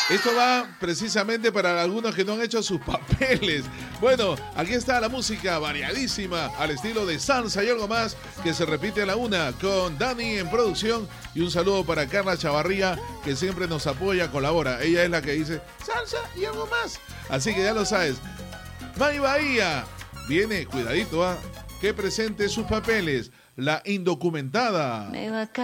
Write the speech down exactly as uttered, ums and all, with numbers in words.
Esto va precisamente para algunos que no han hecho sus papeles. Bueno, aquí está la música variadísima al estilo de Salsa y algo más que se repite a la una con Dani en producción. Y un saludo para Carla Chavarría, que siempre nos apoya, colabora. Ella es la que dice Salsa y algo más. Así que ya lo sabes. May Bahía viene, cuidadito, ¿ah? Que presente sus papeles. La indocumentada.